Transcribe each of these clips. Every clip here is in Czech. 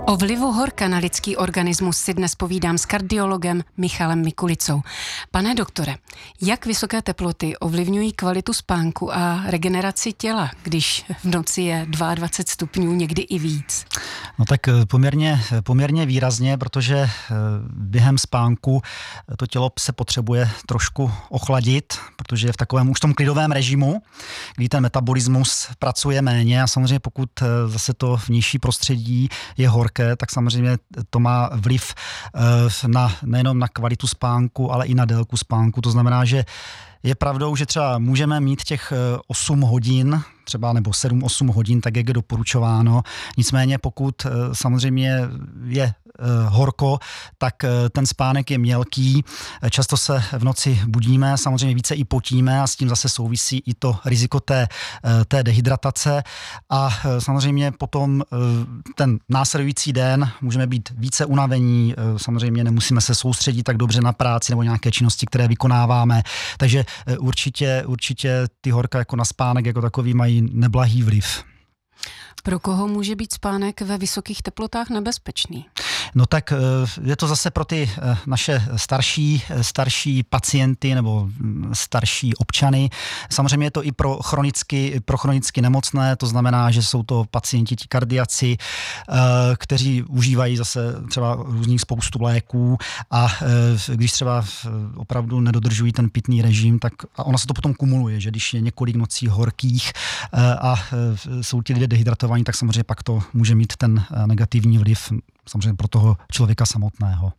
O vlivu horka na lidský organismus si dnes povídám s kardiologem Michalem Mikulicou. Pane doktore, jak vysoké teploty ovlivňují kvalitu spánku a regeneraci těla, když v noci je 22 stupňů, někdy i víc? No tak poměrně výrazně, protože během spánku to tělo se potřebuje trošku ochladit, protože je v takovém už tom klidovém režimu, kdy ten metabolismus pracuje méně a samozřejmě pokud zase to vnější prostředí je horké, tak samozřejmě to má vliv nejenom na kvalitu spánku, ale i na délku spánku. To znamená, že je pravdou, že třeba můžeme mít těch 8 hodin, třeba nebo 7-8 hodin, tak jak je doporučováno. Nicméně pokud samozřejmě je horko, tak ten spánek je mělký. Často se v noci budíme, samozřejmě více i potíme a s tím zase souvisí i to riziko té dehydratace. A samozřejmě potom ten následující den můžeme být více unavení, samozřejmě nemusíme se soustředit tak dobře na práci nebo nějaké činnosti, které vykonáváme. Takže určitě ty horka jako na spánek jako takový mají neblahý vliv. Pro koho může být spánek ve vysokých teplotách nebezpečný? No tak je to zase pro ty naše starší pacienty nebo starší občany. Samozřejmě je to i pro chronicky nemocné, to znamená, že jsou to pacienti, ti kardiaci, kteří užívají zase třeba různých spoustu léků a když třeba opravdu nedodržují ten pitný režim, tak a ono se to potom kumuluje, že když je několik nocí horkých a jsou ti lidé dehydratovaní, tak samozřejmě pak to může mít ten negativní vliv samozřejmě pro toho člověka samotného.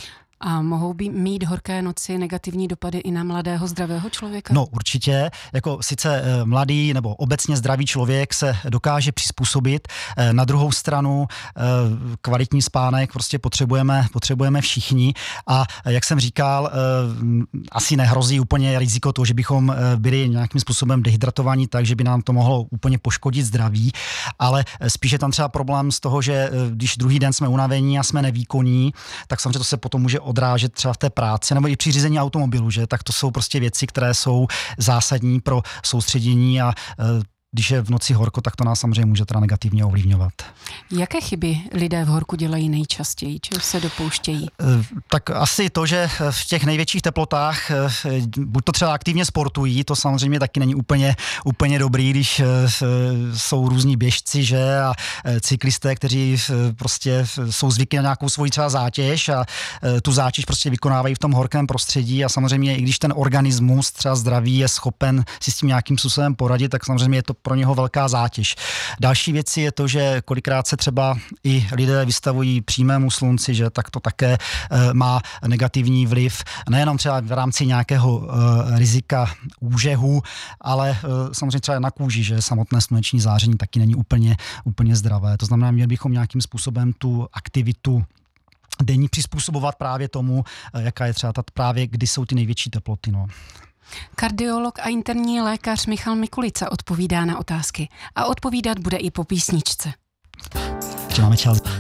A mohou mít horké noci negativní dopady i na mladého zdravého člověka? No určitě, jako sice mladý nebo obecně zdravý člověk se dokáže přizpůsobit, na druhou stranu kvalitní spánek prostě potřebujeme všichni a jak jsem říkal, asi nehrozí úplně riziko toho, že bychom byli nějakým způsobem dehydratovaní tak, že by nám to mohlo úplně poškodit zdraví, ale spíš je tam třeba problém z toho, že když druhý den jsme unavení a jsme nevýkonní, tak samozřejmě to se potom může odrážet třeba v té práci nebo i při řízení automobilu, že? Tak to jsou prostě věci, které jsou zásadní pro soustředění a když je v noci horko, tak to nás samozřejmě může teda negativně ovlivňovat. Jaké chyby lidé v horku dělají nejčastěji? Čeho se dopouštějí? Tak asi to, že v těch největších teplotách buď to třeba aktivně sportují, to samozřejmě taky není úplně dobrý, když jsou různí běžci, že, a cyklisté, kteří prostě jsou zvyklí na nějakou svoji třeba zátěž a tu zátěž prostě vykonávají v tom horkém prostředí a samozřejmě i když ten organismus třeba zdravý je schopen si s tím nějakým způsobem poradit, tak samozřejmě je to pro něho velká zátěž. Další věc je to, že kolikrát se třeba i lidé vystavují přímému slunci, že tak to také má negativní vliv, nejenom třeba v rámci nějakého rizika úžehu, ale samozřejmě třeba na kůži, že samotné sluneční záření taky není úplně zdravé. To znamená, měli bychom nějakým způsobem tu aktivitu denní přizpůsobovat právě tomu, jaká je třeba právě, kdy jsou ty největší teploty. No. Kardiolog a interní lékař Michal Mikulica odpovídá na otázky a odpovídat bude i po písničce. Máme čas.